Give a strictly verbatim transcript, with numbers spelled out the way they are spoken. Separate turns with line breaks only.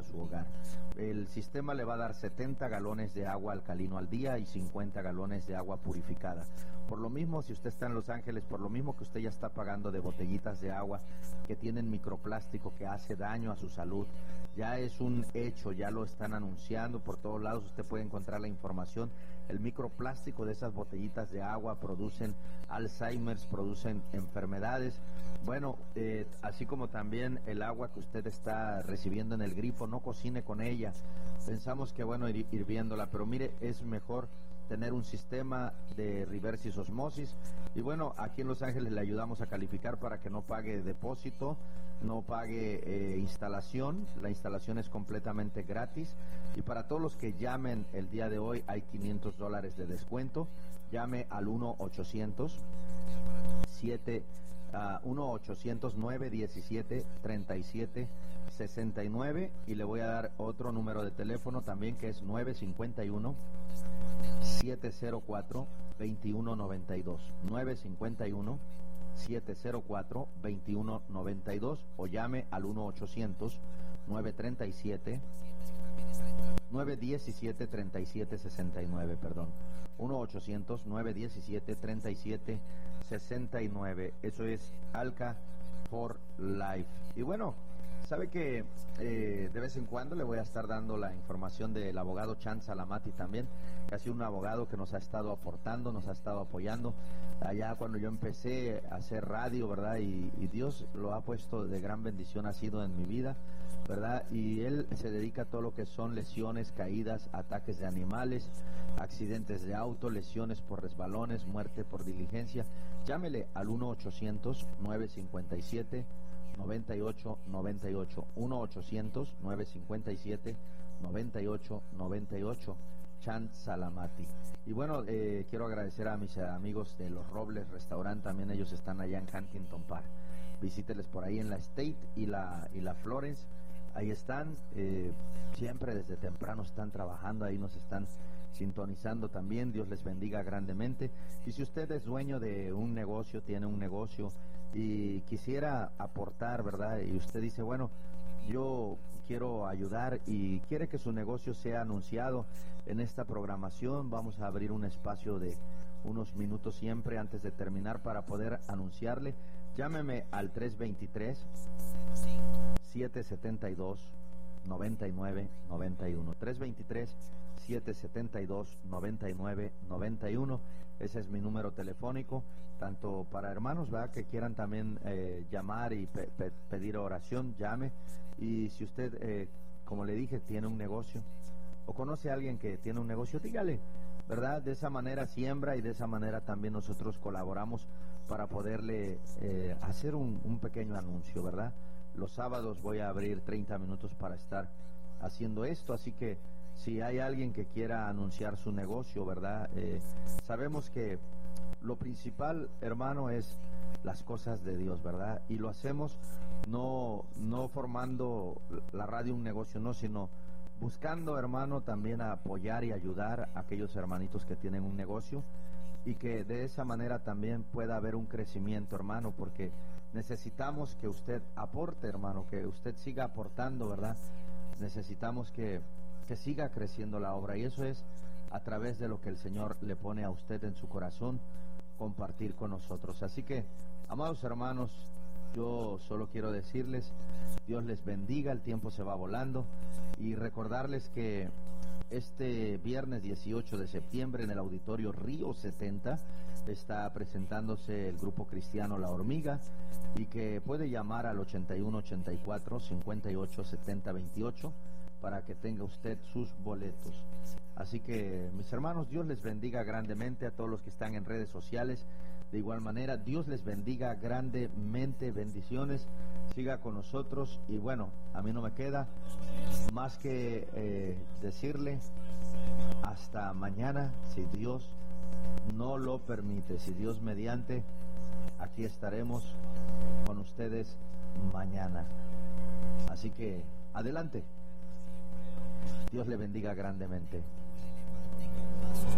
su hogar. El sistema le va a dar setenta galones de agua alcalino al día y cincuenta galones de agua purificada. Por lo mismo, si usted está en Los Ángeles, por lo mismo que usted ya está pagando de botellitas de agua que tienen microplástico que hace daño a su salud, ya es un hecho, ya lo están anunciando por todos lados, usted puede encontrar la información. El microplástico de esas botellitas de agua producen Alzheimer, producen enfermedades. Bueno, eh, así como también el agua que usted está recibiendo en el grifo, no cocine con ella. Pensamos que bueno ir hirviéndola, pero mire, es mejor tener un sistema de reversis osmosis. Y bueno, aquí en Los Ángeles le ayudamos a calificar para que no pague depósito, no pague eh, instalación. La instalación es completamente gratis. Y para todos los que llamen el día de hoy hay quinientos dólares de descuento. Llame al uno ochocientos nueve diecisiete treinta y siete sesenta y nueve, y le voy a dar otro número de teléfono también, que es nueve cincuenta y uno siete cero cuatro veintiuno noventa y dos, nueve cincuenta y uno siete cero cuatro veintiuno noventa y dos, o llame al uno ochocientos nueve treinta y siete nueve diecisiete treinta y siete sesenta y nueve, perdón, uno ochocientos nueve diecisiete treinta y siete sesenta y nueve. Eso es Alka for Life. Y bueno, sabe que eh, de vez en cuando le voy a estar dando la información del abogado Chan Salamati también, que ha sido un abogado que nos ha estado aportando, nos ha estado apoyando. Allá cuando yo empecé a hacer radio, ¿verdad? Y, y Dios lo ha puesto de gran bendición, ha sido en mi vida, ¿verdad? Y él se dedica a todo lo que son lesiones, caídas, ataques de animales, accidentes de auto, lesiones por resbalones, muerte por diligencia. Llámele al uno ochocientos nueve cincuenta y siete noventa y ocho noventa y ocho, uno ochocientos nueve cincuenta y siete noventa y ocho noventa y ocho, Chan Salamati. Y bueno, eh, quiero agradecer a mis amigos de Los Robles Restaurant, también ellos están allá en Huntington Park. Visíteles por ahí en la State y la, y la Florence. Ahí están, eh, siempre desde temprano están trabajando, ahí nos están sintonizando también. Dios les bendiga grandemente. Y si usted es dueño de un negocio, tiene un negocio y quisiera aportar, ¿verdad? Y usted dice, bueno, yo quiero ayudar y quiere que su negocio sea anunciado en esta programación, vamos a abrir un espacio de unos minutos siempre antes de terminar para poder anunciarle. Llámeme al tres veintitrés siete setenta y dos noventa y nueve noventa y uno, tres veintitrés siete setenta y dos noventa y nueve noventa y uno. Ese es mi número telefónico, tanto para hermanos, ¿verdad?, que quieran también eh, llamar y pe pe pedir oración, llame. Y si usted, eh, como le dije, tiene un negocio o conoce a alguien que tiene un negocio, dígale, ¿verdad? De esa manera siembra y de esa manera también nosotros colaboramos para poderle eh, hacer un, un pequeño anuncio, ¿verdad? Los sábados voy a abrir treinta minutos para estar haciendo esto, así que si hay alguien que quiera anunciar su negocio, ¿verdad? Eh, sabemos que lo principal, hermano, es las cosas de Dios, ¿verdad? Y lo hacemos no, no formando la radio un negocio, no, sino buscando, hermano, también a apoyar y ayudar a aquellos hermanitos que tienen un negocio, y que de esa manera también pueda haber un crecimiento, hermano, porque necesitamos que usted aporte, hermano, que usted siga aportando, ¿verdad? Necesitamos que, que siga creciendo la obra, y eso es a través de lo que el Señor le pone a usted en su corazón, compartir con nosotros. Así que, amados hermanos, yo solo quiero decirles, Dios les bendiga, el tiempo se va volando, y recordarles que este viernes dieciocho de septiembre en el auditorio Río setenta está presentándose el grupo cristiano La Hormiga, y que puede llamar al ochenta y uno ochenta y cuatro cincuenta y ocho setenta veintiocho para que tenga usted sus boletos. Así que, mis hermanos, Dios les bendiga grandemente a todos los que están en redes sociales. De igual manera, Dios les bendiga grandemente, bendiciones, siga con nosotros. Y bueno, a mí no me queda más que eh, decirle hasta mañana, si Dios no lo permite, si Dios mediante, aquí estaremos con ustedes mañana. Así que, adelante, Dios le bendiga grandemente.